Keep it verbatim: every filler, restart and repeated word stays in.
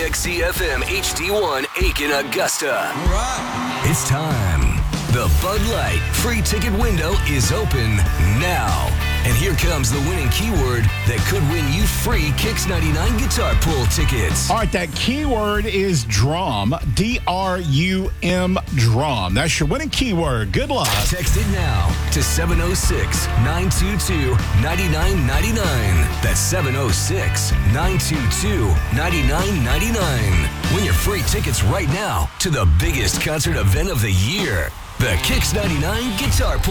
X C F M H D one, Aiken, Augusta. All right. It's time. The Bud Light free ticket window is open now. And here comes the winning keyword that could win you free Kicks ninety-nine guitar pull tickets. All right, that keyword is drum. D R U M, drum. That's your winning keyword. Good luck. Text it now to seven oh six, nine two two, nine nine nine nine. That's seven oh six, nine two two, nine nine nine nine. Win your free tickets right now to the biggest concert event of the year. The Kicks ninety-nine Guitar Pull